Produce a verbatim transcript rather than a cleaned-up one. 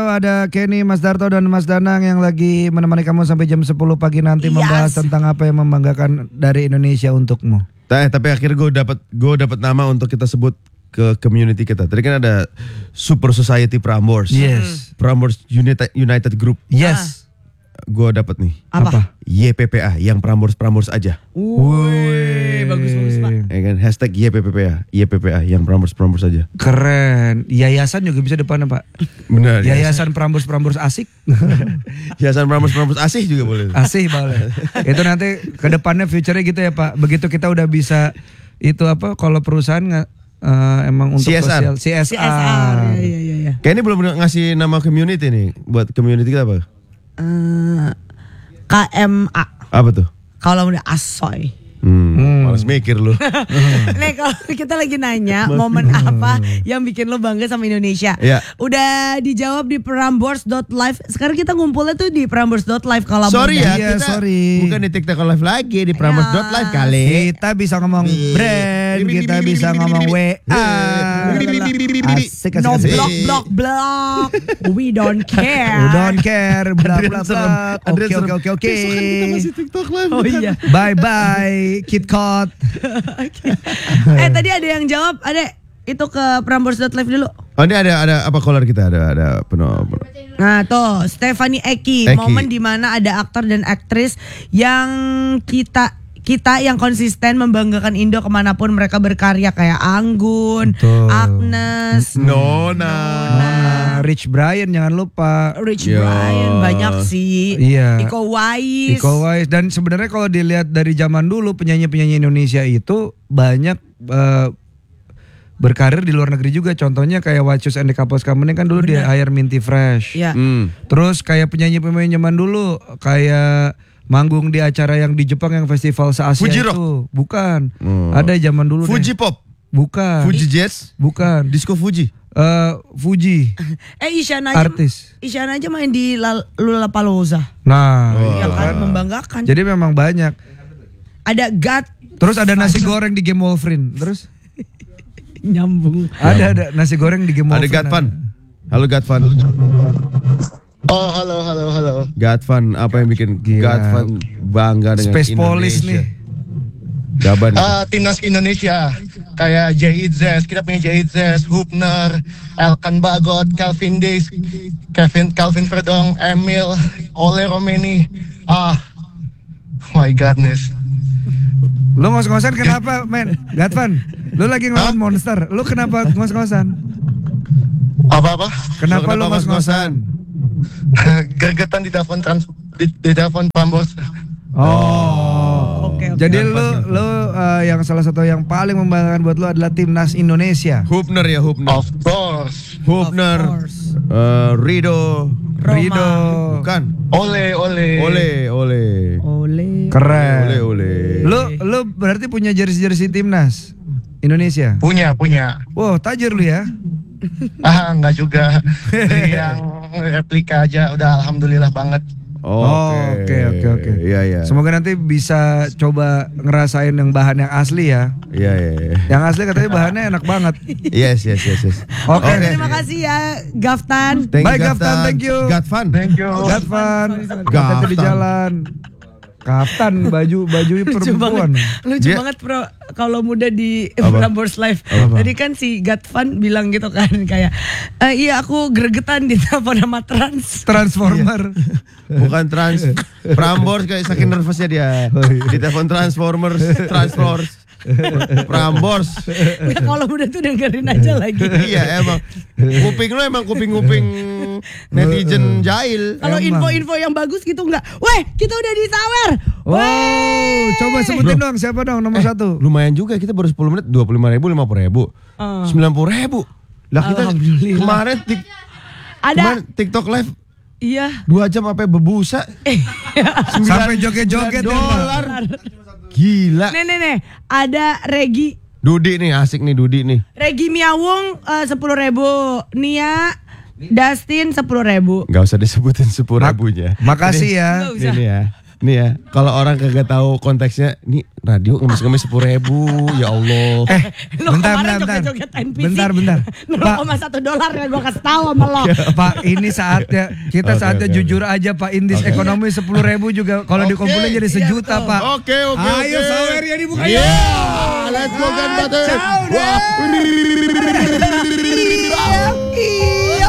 Ada Kenny, Mas Darto dan Mas Danang yang lagi menemani kamu sampai jam sepuluh pagi nanti yes. membahas tentang apa yang membanggakan dari Indonesia untukmu. Eh, tapi akhirnya gue dapat gue dapat nama untuk kita sebut ke community kita. Tadi kan ada Super Society Prambors. Yes. Prambors United United Group. Yes. Gue dapat nih. Apa? Y P P A yang Prambors Prambors aja. Wih, bagus bagus Pak. Ya kan hashtag Y P P A, Y P P A yang Prambors Prambors aja. Keren. Yayasan juga bisa depannya Pak. Benar. Yayasan Prambors Prambors asik. Yayasan Prambors Prambors asih juga boleh. Asih boleh. Itu nanti ke depannya future-nya gitu ya Pak. Begitu kita udah bisa itu apa kalau perusahaan nggak uh, emang untuk C S R. sosial C S R. C S R. Iya iya iya. Kayak ini belum ngasih nama community nih buat community kita apa? Uh, K M A. Apa tuh? Kalau udah asoy. Hmm, hmm. Males mikir lu. Nih kalau kita lagi nanya momen apa yang bikin lo bangga sama Indonesia. Ya. Udah dijawab di prambors dot live. Sekarang kita ngumpulnya tuh di prambors dot live kalau sorry ya, ya, kita sorry. bukan di TikTok live lagi di prambors dot live kali. Kita bisa ngomong brand, kita bisa ngomong W A. Asik, asik, no asik. block block block. We don't care. We don't care. Bla bla bla. Oke oke oke oke. Kita masih TikTok live. Oh iya. Bye bye. KitKat. Eh tadi ada yang jawab, ada itu ke prambors dot live dulu. Oh ini ada ada apa caller kita ada ada penuh. Nah tuh Stephanie Eki, Eki. momen dimana ada aktor dan aktris yang kita kita yang konsisten membanggakan Indo kemanapun mereka berkarya kayak Anggun, Betul. Agnes, Nona, Nah, Rich Brian jangan lupa. Rich Yo. Brian banyak sih. Iya. Iko Uwais. Iko Uwais. Dan sebenarnya kalau dilihat dari zaman dulu penyanyi-penyanyi Indonesia itu banyak uh, berkarir di luar negeri juga. Contohnya kayak Wachus and the Couples Company kan dulu dia hire Minty Fresh. Ya. Hmm. Terus kayak penyanyi-penyanyi zaman dulu kayak manggung di acara yang di Jepang yang festival se-Asia Fuji itu. Rock? Bukan. Hmm. Ada zaman dulu Fuji deh. Pop, Bukan. Fuji Jazz, Bukan. Disco Fuji. Uh, Fuji. Eh Isyana aja, Artis. Isyana aja main di Lollapalooza. Nah, Oh. iya Ya kan kan. membanggakan. Jadi memang banyak. Ada God Terus ada nasi goreng di Game Wolverine. Terus nyambung. ada ada nasi goreng di Game Ada Wolverine. Gatvan. Halo Gatvan. Oh halo halo halo. Gatvan, apa yang bikin Gila. Gatvan bangga dengan Space Indonesia? Police nih. Gaban. Ah timnas Indonesia kayak Jay Itzes, kita punya Jay Itzes, Hubner, Elkan Bagot, Calvin Days, Kevin Calvin Verdong, Emil, Ole Romeni. Ah, my godness. Lu ngos-ngosan kenapa, men? Gatvan, lu lagi ngelawan monster. Lu kenapa ngos-ngosan? Apa-apa? Kenapa lu Kenapa ngos-ngosan? Gergetan di telepon trans di, di telepon Prambors. Oh. Oke, oke. Jadi lu lu uh, yang salah satu yang paling membanggakan buat lu adalah timnas Indonesia. Hubner ya Hubner. Of course. Hubner. Of course. eh, Rido. Roma. Rido. Bukan. Ole ole. Ole, ole. Ole. Keren. Ole, ole. Lu lu berarti punya jersey-jersey timnas Indonesia. Punya punya. Wow, tajir lu ya. Ah enggak juga. Beli yang replika aja udah alhamdulillah banget. Oh, oke oke oke. Iya iya. Semoga nanti bisa coba ngerasain yang bahan yang asli ya. Iya iya. iya. Yang asli katanya bahannya enak banget. Yes yes yes yes. Oke. Oke, terima kasih ya Gaftan. Thank Bye, you, Gaftan, thank you. Gatvan. Thank you. Gatvan, Gaftan. hati-hati di jalan. Kaftan baju baju Lucu banget, perempuan. lucu Dia- banget bro. Kalau muda di Apa? Prambors Live. Apa? Tadi kan si Gatvan bilang gitu kan kayak, "Eh, iya aku gregetan di telepon sama Trans." Transformer. Bukan trans. Prambors kayak saking nervousnya dia. Di telepon Transformers, Transformers. Prambors. Ya kalau muda tuh dengerin aja lagi. Iya emang. Kuping lu emang kuping-kuping netizen jahil. Kalau Emang. info-info yang bagus gitu enggak? Weh, kita udah di Sawer. Wow, coba sebutin dong siapa dong nomor satu. Lumayan juga kita baru sepuluh menit dua puluh lima ribu, lima puluh ribu, Ah. sembilan puluh ribu. Lah kita Alhamdulillah. kemarin tik, Ada kemarin TikTok live iya. dua jam sampai bebusa. Sampai joget-joget ya, dolar. Gila. Nih nih nih, ada Regi Dudi nih asik nih Dudi nih. Regi Miawung sepuluh ribu, Nia Dustin sepuluh ribu. Gak usah disebutin sepuluh ribunya. Makasih ya. Nggak usah. Ini ya. Nih ya, kalau orang kagak tahu konteksnya, nih radio ngemis-ngemis sepuluh ribu, ya Allah. Eh, Lo bentar, kemarin bentar, bentar. joget-joget N P C Bentar, bentar. nol koma satu dolar ya gue kasih tahu sama lo. Pak, ini saatnya kita Oke, saatnya oke, jujur aja Pak. Indis ekonomi sepuluh ribu juga kalau Oke, dikumpulin jadi sejuta betul. Pak. Oke, oke, oke. Ayo sawer ya dibuka Iya, ya. let's go kan, Bate. Kacau deh. Wah,